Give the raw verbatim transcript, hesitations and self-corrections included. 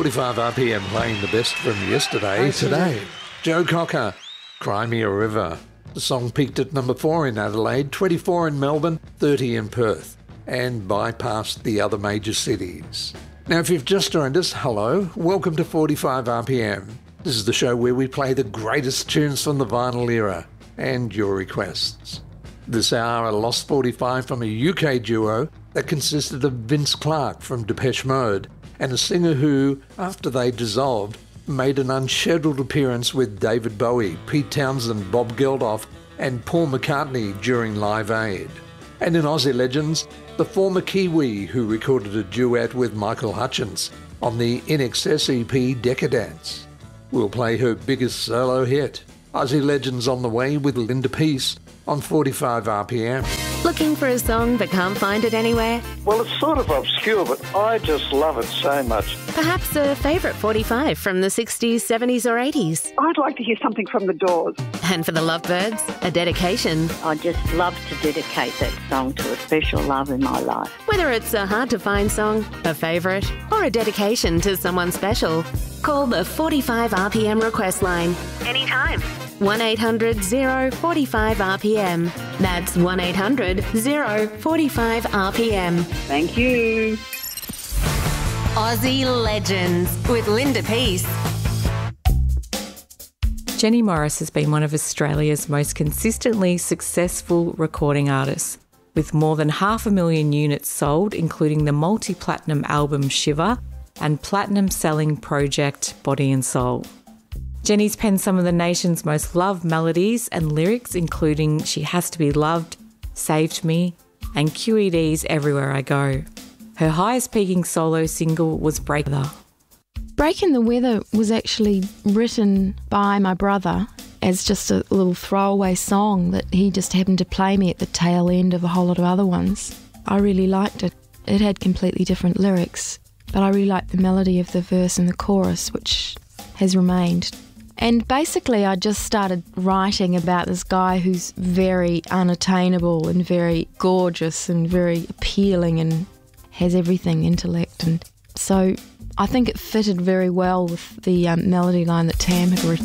forty-five R P M playing the best from yesterday. Oh, Today, Joe Cocker, Cry Me a River. The song peaked at number four in Adelaide, twenty-four in Melbourne, thirty in Perth, and bypassed the other major cities. Now, if you've just joined us, hello, welcome to forty-five R P M. This is the show where we play the greatest tunes from the vinyl era and your requests. This hour, a Lost forty-five from a U K duo that consisted of Vince Clarke from Depeche Mode and a singer who, after they dissolved, made an unscheduled appearance with David Bowie, Pete Townsend, Bob Geldof and Paul McCartney during Live Aid. And in Aussie Legends, the former Kiwi who recorded a duet with Michael Hutchence on the I N X S E P Decadence. We'll play her biggest solo hit, Aussie Legends on the way with Linda Peace on forty-five R P M. Looking for a song but can't find it anywhere? Well, it's sort of obscure, but I just love it so much. Perhaps a favourite forty-five from the sixties, seventies or eighties? I'd like to hear something from The Doors. And for the Lovebirds, a dedication. I just love to dedicate that song to a special love in my life. Whether it's a hard-to-find song, a favourite, or a dedication to someone special, call the forty-five R P M request line anytime. one eight hundred oh forty-five R P M. That's one eight hundred oh forty-five R P M. Thank you. Aussie Legends with Linda Peace. Jenny Morris has been one of Australia's most consistently successful recording artists, with more than half a million units sold, including the multi-platinum album Shiver and platinum-selling project Body and Soul. Jenny's penned some of the nation's most loved melodies and lyrics, including She Has to Be Loved, Saved Me, and Q E D's Everywhere I Go. Her highest peaking solo single was Break the Weather. Breaking the Weather was actually written by my brother as just a little throwaway song that he just happened to play me at the tail end of a whole lot of other ones. I really liked it. It had completely different lyrics, but I really liked the melody of the verse and the chorus, which has remained. And basically I just started writing about this guy who's very unattainable and very gorgeous and very appealing and has everything, intellect. And so I think it fitted very well with the um, melody line that Tam had written.